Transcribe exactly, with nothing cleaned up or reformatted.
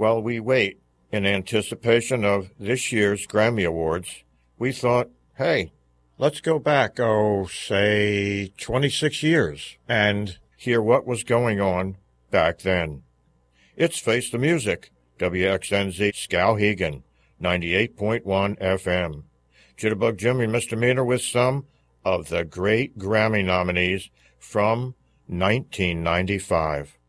While we wait in anticipation of this year's Grammy Awards, we thought, hey, let's go back, oh, say, twenty-six years and hear what was going on back then. It's Face the Music, W X N Z Skowhegan, ninety-eight point one F M. Jitterbug Jimmy Misdemeanor with some of the great Grammy nominees from nineteen ninety-five.